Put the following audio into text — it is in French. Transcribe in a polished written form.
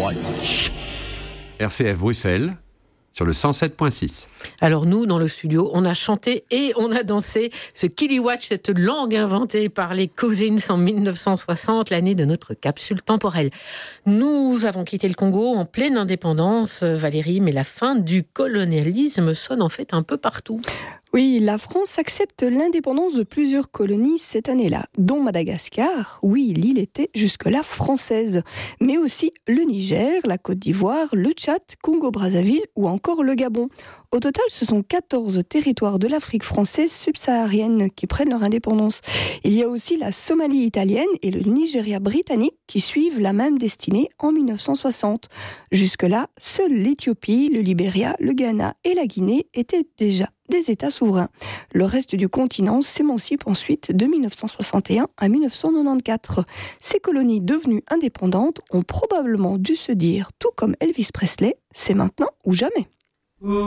Watch. RCF Bruxelles, sur le 107.6. Alors nous, dans le studio, on a chanté et on a dansé ce Kiliwatch, cette langue inventée par les Cousins en 1960, l'année de notre capsule temporelle. Nous avons quitté le Congo en pleine indépendance, Valérie, mais la fin du colonialisme sonne en fait un peu partout. Oui, la France accepte l'indépendance de plusieurs colonies cette année-là, dont Madagascar. Oui, l'île était jusque-là française. Mais aussi le Niger, la Côte d'Ivoire, le Tchad, Congo-Brazzaville ou encore le Gabon. Au total, ce sont 14 territoires de l'Afrique française subsaharienne qui prennent leur indépendance. Il y a aussi la Somalie italienne et le Nigeria britannique qui suivent la même destinée en 1960. Jusque-là, seuls l'Éthiopie, le Libéria, le Ghana et la Guinée étaient déjà des États souverains. Le reste du continent s'émancipe ensuite de 1961 à 1994. Ces colonies devenues indépendantes ont probablement dû se dire, tout comme Elvis Presley, c'est maintenant ou jamais.